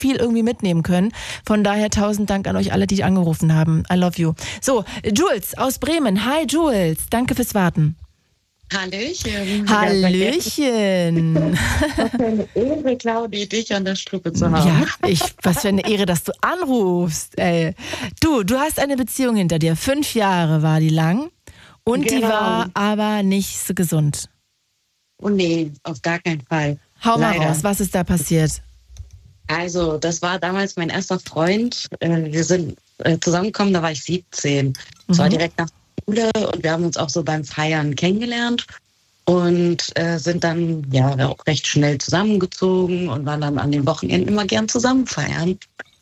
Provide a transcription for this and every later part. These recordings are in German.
viel irgendwie mitnehmen können. Von daher 1000 Dank an euch alle, die angerufen haben. I love you. So, Jules aus Bremen. Hi Jules, danke fürs Warten. Hallöchen. Hallöchen. Was für eine Ehre, Claudi, dich an der Strippe zu haben. Ja, was für eine Ehre, dass du anrufst. Ey. Du hast eine Beziehung hinter dir. 5 Jahre war die lang. Und die war aber nicht so gesund. Oh nee, auf gar keinen Fall. Hau mal raus, was ist da passiert? Also, das war damals mein erster Freund. Wir sind zusammengekommen, da war ich 17. Das war direkt nach der Schule und wir haben uns auch so beim Feiern kennengelernt und sind dann ja auch recht schnell zusammengezogen und waren dann an den Wochenenden immer gern zusammen feiern.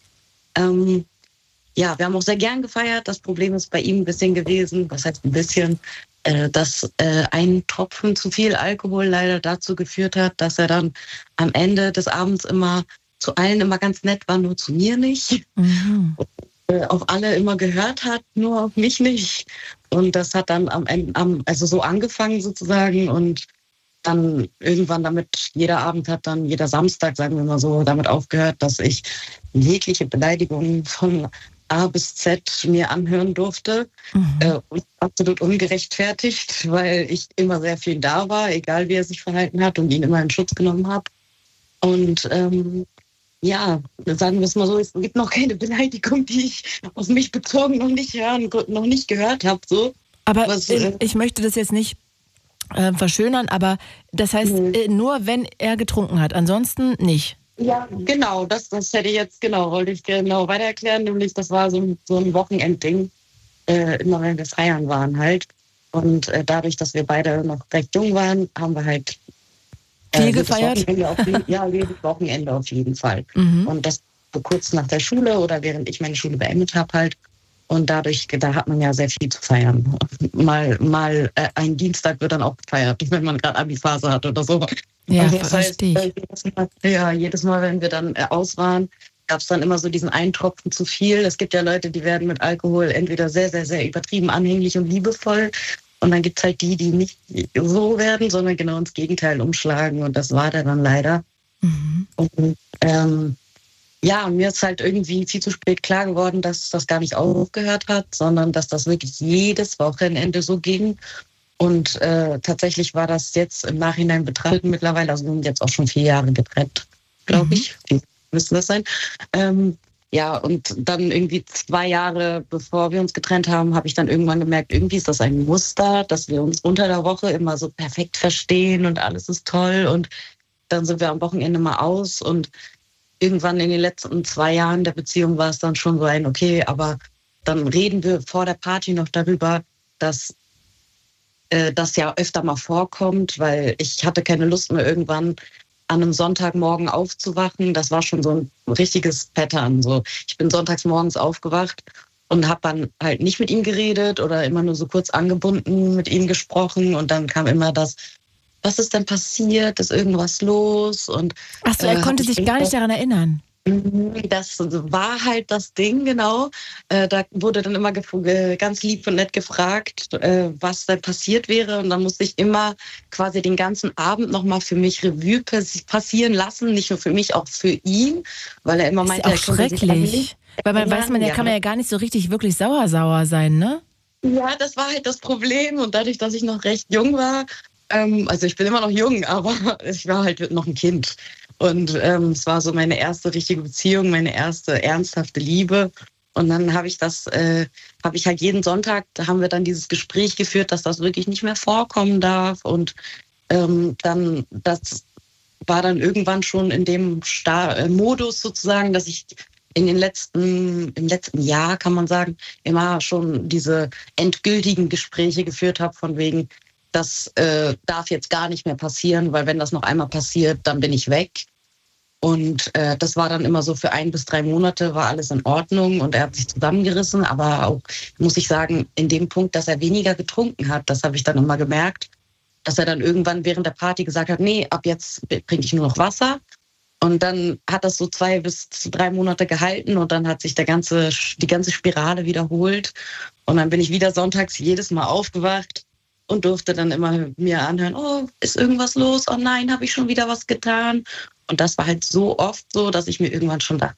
Ja, wir haben auch sehr gern gefeiert. Das Problem ist bei ihm ein bisschen gewesen, was heißt ein bisschen, dass ein Tropfen zu viel Alkohol leider dazu geführt hat, dass er dann am Ende des Abends immer zu allen immer ganz nett war, nur zu mir nicht. Und, auf alle immer gehört hat, nur auf mich nicht. Und das hat dann am Ende, also so angefangen sozusagen und dann irgendwann damit, jeder Abend hat dann, jeder Samstag, sagen wir mal so, damit aufgehört, dass ich jegliche Beleidigungen von A bis Z mir anhören durfte. Und absolut ungerechtfertigt, weil ich immer sehr viel da war, egal wie er sich verhalten hat und ihn immer in Schutz genommen habe. Und ja, sagen wir es mal so, es gibt noch keine Beleidigung, die ich auf mich bezogen noch nicht gehört habe. So. Aber ich möchte das jetzt nicht verschönern, aber das heißt nur, wenn er getrunken hat, ansonsten nicht. Ja, genau, das hätte ich jetzt, wollte ich weiter erklären, nämlich das war so ein Wochenendding, immer wenn wir feiern waren halt. Und dadurch, dass wir beide noch recht jung waren, haben wir halt viel gefeiert? Jedes Wochenende auf jeden Fall. Und das so kurz nach der Schule oder während ich meine Schule beendet habe halt. Und dadurch, da hat man ja sehr viel zu feiern. Mal ein Dienstag wird dann auch gefeiert, wenn man gerade Abi-Phase hat oder so. Ja, also das heißt, verstehe ich. jedes Mal, wenn wir dann aus waren, gab es dann immer so diesen einen Tropfen zu viel. Es gibt ja Leute, die werden mit Alkohol entweder sehr, sehr, sehr übertrieben anhänglich und liebevoll. Und dann gibt es halt die nicht so werden, sondern genau ins Gegenteil umschlagen. Und das war der dann leider. Und mir ist halt irgendwie viel zu spät klar geworden, dass das gar nicht aufgehört hat, sondern dass das wirklich jedes Wochenende so ging. Und tatsächlich war das jetzt im Nachhinein betrachtet mittlerweile, also wir sind jetzt auch schon 4 Jahre getrennt, glaube ich. Die müssen das sein. Und dann irgendwie 2 Jahre, bevor wir uns getrennt haben, habe ich dann irgendwann gemerkt, irgendwie ist das ein Muster, dass wir uns unter der Woche immer so perfekt verstehen und alles ist toll. Und dann sind wir am Wochenende mal aus. Und irgendwann in den letzten 2 Jahren der Beziehung war es dann schon so okay, aber dann reden wir vor der Party noch darüber, dass das ja öfter mal vorkommt, weil ich hatte keine Lust mehr irgendwann an einem Sonntagmorgen aufzuwachen. Das war schon so ein richtiges Pattern. So, ich bin sonntags morgens aufgewacht und habe dann halt nicht mit ihm geredet oder immer nur so kurz angebunden mit ihm gesprochen. Und dann kam immer das, was ist denn passiert? Ist irgendwas los? Und ach so, er konnte sich gar nicht daran erinnern. Das war halt das Ding, genau. Da wurde dann immer ganz lieb und nett gefragt, was denn passiert wäre. Und dann musste ich immer quasi den ganzen Abend nochmal für mich Revue passieren lassen. Nicht nur für mich, auch für ihn. Weil er immer meinte, ist auch schrecklich. Weil kann man ja gar nicht so richtig wirklich sauer sein, ne? Ja, das war halt das Problem. Und dadurch, dass ich noch recht jung war, also ich bin immer noch jung, aber ich war halt noch ein Kind. Und es war so meine erste richtige Beziehung, meine erste ernsthafte Liebe. Und dann habe ich halt jeden Sonntag, da haben wir dann dieses Gespräch geführt, dass das wirklich nicht mehr vorkommen darf. Und dann, das war dann irgendwann schon in dem Modus sozusagen, dass ich im letzten Jahr, kann man sagen, immer schon diese endgültigen Gespräche geführt habe, von wegen, das darf jetzt gar nicht mehr passieren, weil wenn das noch einmal passiert, dann bin ich weg. Und das war dann immer so für 1 bis 3 Monate war alles in Ordnung und er hat sich zusammengerissen. Aber auch, muss ich sagen, in dem Punkt, dass er weniger getrunken hat, das habe ich dann immer gemerkt, dass er dann irgendwann während der Party gesagt hat, nee, ab jetzt trinke ich nur noch Wasser. Und dann hat das so 2 bis 3 Monate gehalten und dann hat sich die ganze Spirale wiederholt. Und dann bin ich wieder sonntags jedes Mal aufgewacht und durfte dann immer mir anhören, oh, ist irgendwas los? Oh nein, habe ich schon wieder was getan? Und das war halt so oft so, dass ich mir irgendwann schon dachte,